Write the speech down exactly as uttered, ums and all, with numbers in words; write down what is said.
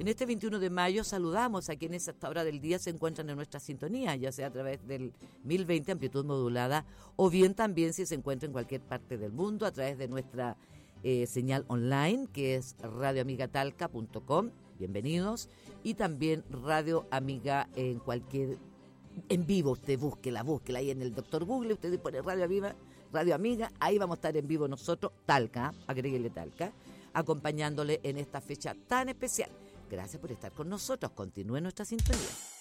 En este veintiuno de mayo saludamos a quienes a esta hora del día se encuentran en nuestra sintonía, ya sea a través del mil veinte amplitud modulada o bien también si se encuentra en cualquier parte del mundo a través de nuestra eh, señal online que es radio amiga talca punto com. Bienvenidos. Y también Radio Amiga en cualquier, en vivo, usted búsquela, búsquela ahí en el doctor Google, usted pone Radio Viva, Radio Amiga, ahí vamos a estar en vivo nosotros, Talca, agréguele Talca, acompañándole en esta fecha tan especial. Gracias por estar con nosotros, continúe nuestra sintonía.